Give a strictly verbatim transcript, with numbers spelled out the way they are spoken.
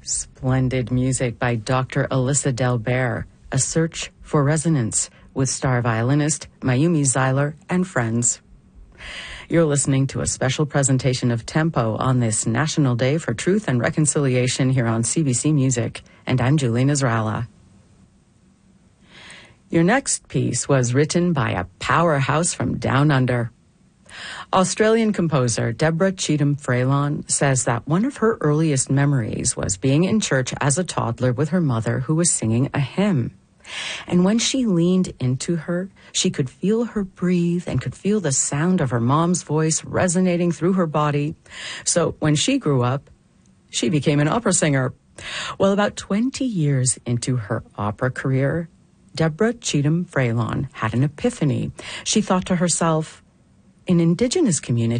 Splendid music by Doctor Alyssa Delbert, A Search for Resonance, with star violinist Mayumi Zeiler and friends. You're listening to a special presentation of Tempo on this National Day for Truth and Reconciliation here on C B C Music, and I'm Julie Nasrallah. Your next piece was written by a powerhouse from down under. Australian composer Deborah Cheetham Freylon says that one of her earliest memories was being in church as a toddler with her mother, who was singing a hymn. And when she leaned into her, she could feel her breathe and could feel the sound of her mom's voice resonating through her body. So when she grew up, she became an opera singer. Well, about twenty years into her opera career, Deborah Cheetham Freylon had an epiphany. She thought to herself, in Indigenous communities,